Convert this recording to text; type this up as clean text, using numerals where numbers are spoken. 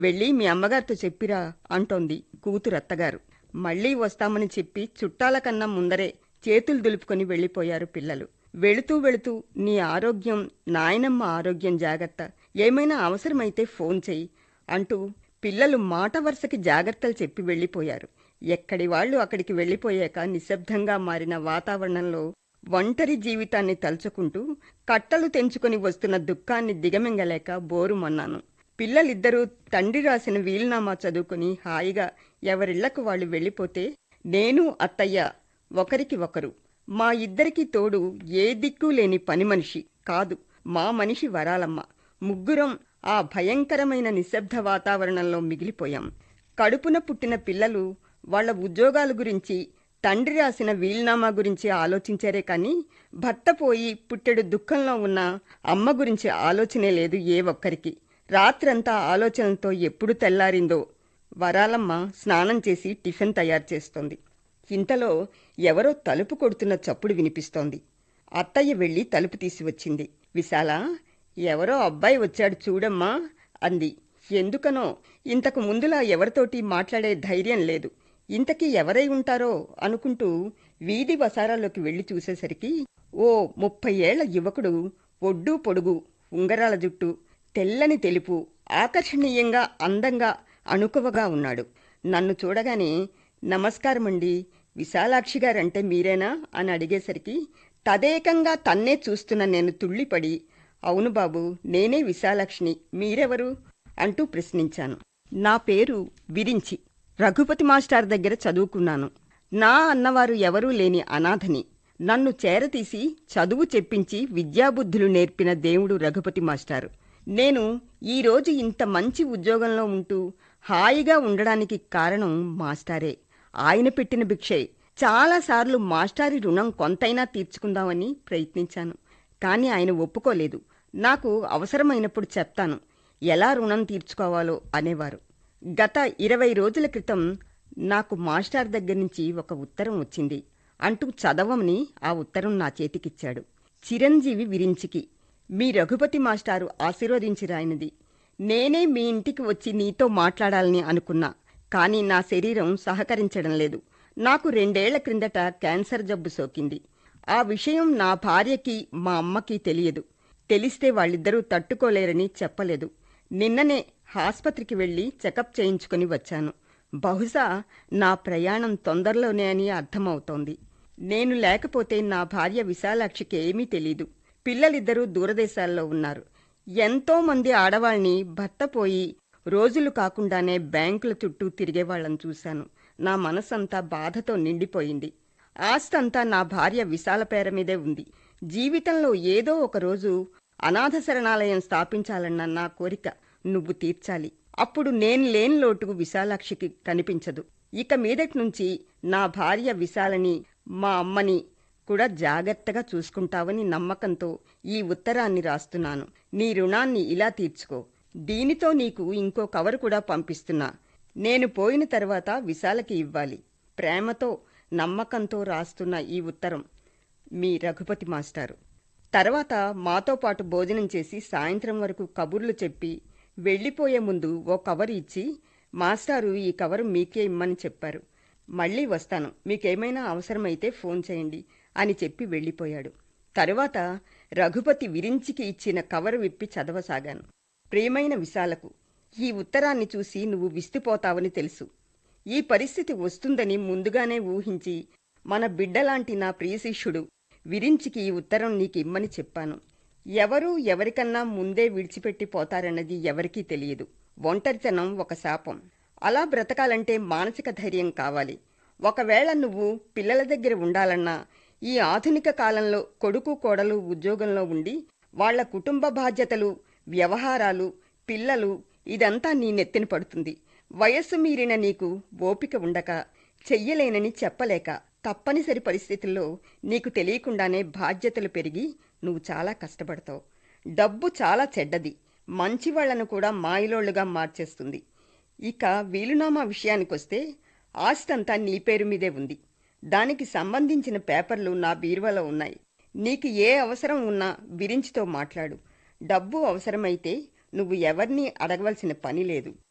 వెళ్ళి మీ అమ్మగారితో చెప్పిరా అంటోంది కూతురు అత్తగారు. మళ్ళీ వస్తామని చెప్పి చుట్టాల కన్నా ముందరే చేతులు దులుపుకొని వెళ్ళిపోయారు పిల్లలు. వెళుతూ వెళుతూ నీ ఆరోగ్యం, నాయనమ్మ ఆరోగ్యం జాగ్రత్త, ఏమైనా అవసరమైతే ఫోన్ చెయ్యి అంటూ పిల్లలు మాట వరుసకి జాగ్రత్తలు చెప్పి వెళ్ళిపోయారు. ఎక్కడి వాళ్ళు అక్కడికి వెళ్ళిపోయాక నిశ్శబ్దంగా మారిన వాతావరణంలో ఒంటరి జీవితాన్ని తలుచుకుంటూ కట్టలు తెంచుకొని వస్తున్న దుఃఖాన్ని దిగమింగలేక బోరుమన్నాను. పిల్లలిద్దరూ తండ్రి రాసిన వీలునామా చదువుకుని హాయిగా ఎవరిళ్లకు వాళ్ళు వెళ్ళిపోతే నేను అత్తయ్య ఒకరికి ఒకరు. మా ఇద్దరికీ తోడు ఏ దిక్కు లేని పని మనిషి కాదు, మా మనిషి వరాలమ్మ. ముగ్గురం ఆ భయంకరమైన నిశ్శబ్ద వాతావరణంలో మిగిలిపోయాం. కడుపున పుట్టిన పిల్లలు వాళ్ల ఉద్యోగాల గురించి, తండ్రి రాసిన వీలునామా గురించి ఆలోచించారే కానీ భర్త పోయి పుట్టెడు దుఃఖంలో ఉన్న అమ్మ గురించి ఆలోచనే లేదు ఏ ఒక్కరికి. రాత్రంతా ఆలోచనలతో ఎప్పుడు తెల్లారిందో. వరాలమ్మ స్నానం చేసి టిఫిన్ తయారు చేస్తోంది. ఇంతలో ఎవరో తలుపు కొడుతున్న చప్పుడు వినిపిస్తోంది. అత్తయ్య వెళ్ళి తలుపు తీసివచ్చింది. విశాల, ఎవరో అబ్బాయి వచ్చాడు చూడమ్మా అంది. ఎందుకనో ఇంతకు ముందులా ఎవరితోటి మాట్లాడే ధైర్యం లేదు. ఇంతకీ ఎవరై ఉంటారో అనుకుంటూ వీధి వసారాలోకి వెళ్లి చూసేసరికి ఓ 30 ఏళ్ల యువకుడు, ఒడ్డు పొడుగు, ఉంగరాల జుట్టు, తెల్లని తెలుపు, ఆకర్షణీయంగా అందంగా అణుకువగా ఉన్నాడు. నన్ను చూడగానే నమస్కారమండి, విశాలాక్షి గారంటే మీరేనా అని అడిగేసరికి తదేకంగా తన్నే చూస్తున్న నేను తుళ్ళిపడి, అవును బాబు, నేనే విశాలాక్షిని, మీరెవరు అంటూ ప్రశ్నించాను. నా పేరు విరించి, రఘుపతి మాస్టర్ దగ్గర చదువుకున్నాను. నా అన్నవారు ఎవరూ లేని అనాథని. నన్ను చేరతీసి చదువు చెప్పించి విద్యాబుద్ధులు నేర్పిన దేవుడు రఘుపతి మాస్టారు. నేను ఈరోజు ఇంత మంచి ఉద్యోగంలో ఉంటూ హాయిగా ఉండడానికి కారణం మాస్టారే. ఆయన పెట్టిన భిక్షే. చాలాసార్లు మాస్టారి రుణం కొంతైనా తీర్చుకుందామని ప్రయత్నించాను. కానీ ఆయన ఒప్పుకోలేదు. నాకు అవసరమైనప్పుడు చెప్తాను, ఎలా రుణం తీర్చుకోవాలో అనేవారు. గత 20 రోజుల క్రితం నాకు మాస్టర్ దగ్గర నుంచి ఒక ఉత్తరం వచ్చింది అంటూ చదవమని ఆ ఉత్తరం నా చేతికిచ్చాడు. చిరంజీవి విరించికి, మీ రఘుపతి మాస్టారు ఆశీర్వదించి రాయినది. నేనే మీ ఇంటికి వచ్చి నీతో మాట్లాడాలని అనుకున్నా, కానీ నా శరీరం సహకరించడం లేదు. నాకు 2 ఏళ్ల క్రిందట క్యాన్సర్ జబ్బు సోకింది. ఆ విషయం నా భార్యకి, మా అమ్మకి తెలియదు. తెలిస్తే వాళ్ళిద్దరూ తట్టుకోలేరని చెప్పలేదు. నిన్ననే ఆస్పత్రికి వెళ్లి చెకప్ చేయించుకుని వచ్చాను. బహుశా నా ప్రయాణం తొందరలోనే అని అర్థమవుతోంది. నేను లేకపోతే నా భార్య విశాలాక్షికి ఏమీ తెలీదు. పిల్లలిద్దరూ దూరదేశాల్లో ఉన్నారు. ఎంతోమంది ఆడవాళ్ని భర్త పోయి రోజులు కాకుండానే బ్యాంకుల చుట్టూ తిరిగేవాళ్లను చూశాను. నా మనసంతా బాధతో నిండిపోయింది. ఆస్తంతా నా భార్య విశాల పేర మీదే ఉంది. జీవితంలో ఏదో ఒకరోజు అనాథ శరణాలయం స్థాపించాలన్న నా కోరిక నువ్వు తీర్చాలి. అప్పుడు నేను లేని లోటు విశాలాక్షికి కనిపించదు. ఇక మీదటి నుంచి నా భార్య విశాలని, మా అమ్మని కూడా జాగ్రత్తగా చూసుకుంటావని నమ్మకంతో ఈ ఉత్తరాన్ని రాస్తున్నాను. నీ రుణాన్ని ఇలా తీర్చుకో. దీనితో నీకు ఇంకో కవరు కూడా పంపిస్తున్నా. నేను పోయిన తర్వాత విశాలకి ఇవ్వాలి. ప్రేమతో, నమ్మకంతో రాస్తున్న ఈ ఉత్తరం, మీ రఘుపతి మాస్టారు. తర్వాత మాతో పాటు భోజనం చేసి సాయంత్రం వరకు కబుర్లు చెప్పి వెళ్ళిపోయే ముందు ఓ కవరు ఇచ్చి, మాస్టారు ఈ కవరు మీకే ఇమ్మని చెప్పారు. మళ్ళీ వస్తాను, మీకేమైనా అవసరమైతే ఫోన్ చేయండి అని చెప్పి వెళ్ళిపోయాడు. తరువాత రఘుపతి విరించికి ఇచ్చిన కవరు విప్పి చదవసాగాను. ప్రియమైన విశాలకు, ఈ ఉత్తరాన్ని చూసి నువ్వు విస్తుపోతావని తెలుసు. ఈ పరిస్థితి వస్తుందని ముందుగానే ఊహించి మన బిడ్డలాంటి నా ప్రియశిష్యుడు విరించికి ఈ ఉత్తరం నీకిమ్మని చెప్పాను. ఎవరూ ఎవరికన్నా ముందే విడిచిపెట్టి పోతారన్నది ఎవరికీ తెలియదు. ఒంటరితనం ఒక శాపం. అలా బ్రతకాలంటే మానసిక ధైర్యం కావాలి. ఒకవేళ నువ్వు పిల్లల దగ్గర ఉండాలన్నా ఈ ఆధునిక కాలంలో కొడుకు కోడలు ఉద్యోగంలో ఉండి వాళ్ల కుటుంబ బాధ్యతలు, వ్యవహారాలు, పిల్లలు ఇదంతా నీ నెత్తిన పడుతుంది. వయస్సు మీరిన నీకు ఓపిక ఉండక, చెయ్యలేనని చెప్పలేక, తప్పనిసరి పరిస్థితుల్లో నీకు తెలియకుండానే బాధ్యతలు పెరిగి నువ్వు చాలా కష్టపడతావు. డబ్బు చాలా చెడ్డది. మంచివాళ్లను కూడా మాయలోళ్లుగా మార్చేస్తుంది. ఇక వీలునామా విషయానికొస్తే ఆస్తంతా నీ పేరు మీదే ఉంది. దానికి సంబంధించిన పేపర్లు నా బీరువాలో ఉన్నాయి. నీకు ఏ అవసరం ఉన్నా విరించితో మాట్లాడు. డబ్బు అవసరమైతే నువ్వు ఎవరినీ అడగవలసిన పని లేదు.